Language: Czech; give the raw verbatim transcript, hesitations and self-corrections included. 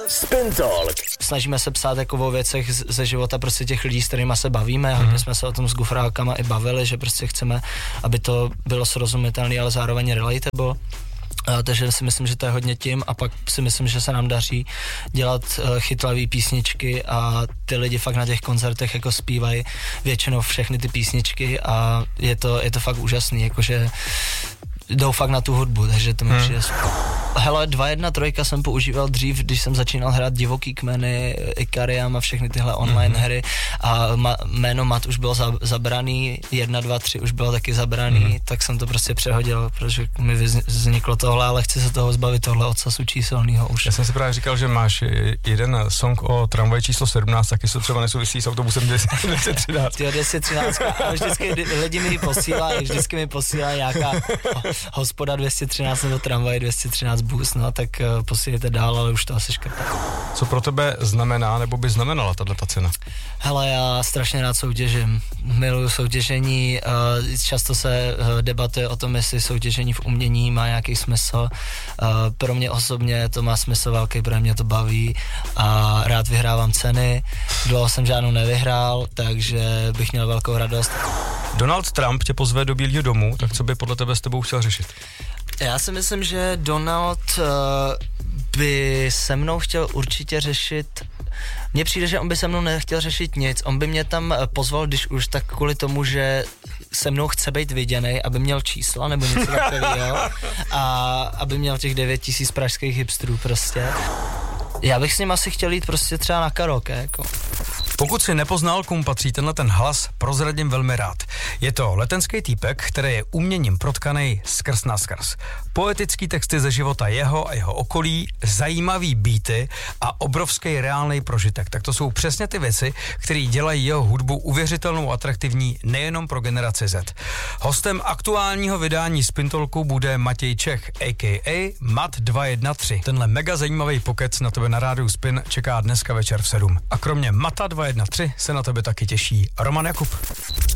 Spin Talk. Snažíme se psát jako o věcech ze života prostě těch lidí, s kterými se bavíme. Hodně jsme se o tom s gufrákama i bavili, že prostě chceme, aby to bylo srozumitelné, ale zároveň relatable. Uh, takže si myslím, že to je hodně tím a pak si myslím, že se nám daří dělat uh, chytlavý písničky a ty lidi fakt na těch koncertech jako zpívají většinou všechny ty písničky a je to, je to fakt úžasný, jakože jdou fakt na tu hudbu, takže to mi přijde super. Hele, dva jedna tři jsem používal dřív, když jsem začínal hrát divoký kmeny, Ikariam a všechny tyhle online mm-hmm. hry a ma, jméno Mat už bylo za, zabraný, jedna dva tři už bylo taky zabraný, mm-hmm. tak jsem to prostě přehodil, protože mi vzniklo tohle, ale chci se toho zbavit, tohle ocasu číselného už. Já jsem si právě říkal, že máš jeden song o tramvaji číslo sedmnáct, taky se třeba nesouvisí s autobusem dvě stě třináct. Tyjo, dvě stě třináct, ale vždycky lidi mi posílají, vždycky mi posílají nějaká hospoda dvě stě třináct nebo tramvaj dvě stě třináct bus, no tak uh, posílejte dál, ale už to asi škrtá. Co pro tebe znamená, nebo by znamenala tato cena? Hele, já strašně rád soutěžím, miluju soutěžení, uh, často se uh, debatuje o tom, jestli soutěžení v umění má nějaký smysl. Uh, pro mě osobně to má smysl velký, protože mě to baví a rád vyhrávám ceny. Dlouho jsem žádnou nevyhrál, takže bych měl velkou radost. Donald Trump tě pozve do Bílého domu, tak co by podle tebe s tebou chtěl řešit? Já si myslím, že Donald uh, by se mnou chtěl určitě řešit. Mně přijde, že on by se mnou nechtěl řešit nic. On by mě tam pozval, když už, tak kvůli tomu, že se mnou chce být viděnej, aby měl čísla nebo něco takového a aby měl těch devět tisíc pražských hipsterů prostě. Já bych s ním asi chtěl jít prostě třeba na karaoke, jako. Pokud si nepoznal, komu patří tenhle ten hlas, prozradím velmi rád. Je to letenský týpek, který je uměním protkanej skrz na skrz. Poetický texty ze života jeho a jeho okolí, zajímavý beaty a obrovský reálný prožitek. Tak to jsou přesně ty věci, které dělají jeho hudbu uvěřitelnou atraktivní nejenom pro generaci Z. Hostem aktuálního vydání Spin Talku bude Matěj Čech, a k a. Mat dva jedna tři. Tenhle mega zajímavý pokec na tebe na rádiu Spin čeká dneska večer v sedm. A kromě Mata dva jedna tři se na tebe taky těší Roman Jakub.